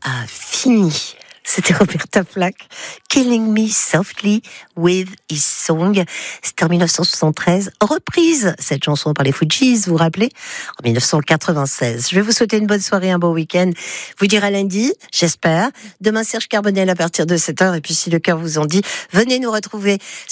a fini. C'était Roberta Flack, Killing Me Softly with His Song. C'était en 1973. Reprise, cette chanson par les Fujis, vous vous rappelez, en 1996. Je vais vous souhaiter une bonne soirée, un bon week-end. Vous dire à lundi, j'espère. Demain, Serge Carbonel à partir de 7h. Et puis, si le cœur vous en dit, venez nous retrouver